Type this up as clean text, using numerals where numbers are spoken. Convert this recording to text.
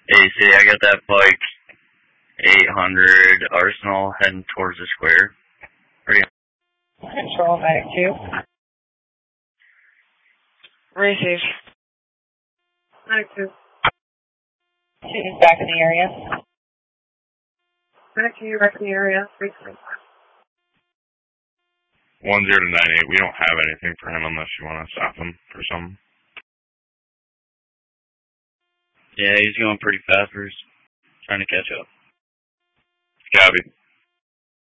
AC, I got that bike 800 Arsenal heading towards the square. Control back 2. Receive. Back 2. Students back in the area. Back to you, back in the area. 1098. We don't have anything for him unless you want to stop him for something. Yeah, he's going pretty fast. We're trying to catch up. Gabby.